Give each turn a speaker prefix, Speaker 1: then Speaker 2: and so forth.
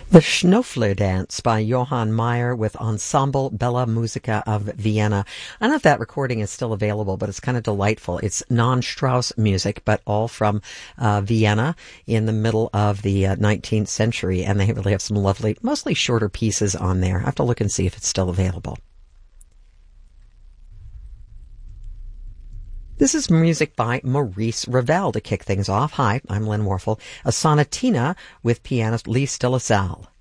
Speaker 1: The Schnofler Dance by Johann Meyer with Ensemble Bella Musica of Vienna. I don't know if that recording is still available, but it's kind of delightful. It's non-Strauss music, but all from Vienna in the middle of the 19th century, and they really have some lovely, mostly shorter pieces on there. I have to look and see if it's still available. This is music by Maurice Ravel to kick things off. Hi, I'm Lynn Warfel. A sonatina with pianist Lee Stillassal.